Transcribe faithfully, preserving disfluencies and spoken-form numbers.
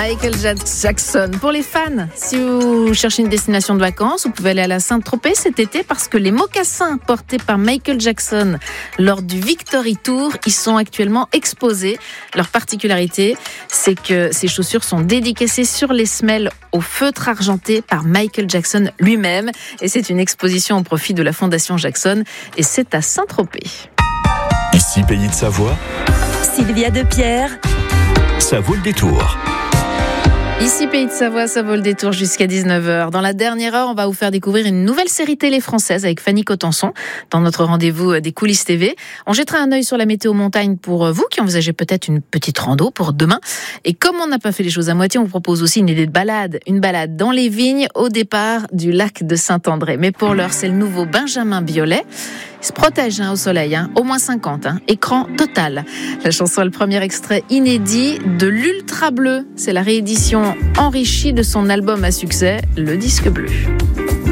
Michael Jackson. Pour les fans, si vous cherchez une destination de vacances, vous pouvez aller à la Saint-Tropez cet été parce que les mocassins portés par Michael Jackson lors du Victory Tour, ils sont actuellement exposés. Leur particularité, c'est que ces chaussures sont dédicacées sur les semelles au feutre argenté par Michael Jackson lui-même. Et c'est une exposition au profit de la Fondation Jackson. Et c'est à Saint-Tropez. Ici, Pays de Savoie, Sylvia Depierre, ça vaut le détour. Ici, Pays de Savoie, ça vaut le détour jusqu'à dix-neuf heures. Dans la dernière heure, on va vous faire découvrir une nouvelle série télé française avec Fanny Cotenson dans notre rendez-vous des coulisses T V. On jettera un œil sur la météo montagne pour vous qui envisagez peut-être une petite rando pour demain. Et comme on n'a pas fait les choses à moitié, on vous propose aussi une idée de balade. Une balade dans les vignes au départ du lac de Saint-André. Mais pour l'heure, c'est le nouveau Benjamin Biolay. Il se protège hein, au soleil, hein, au moins cinquante, hein, écran total. La chanson est le premier extrait inédit de l'Ultra Bleu. C'est la réédition enrichie de son album à succès, Le Disque Bleu.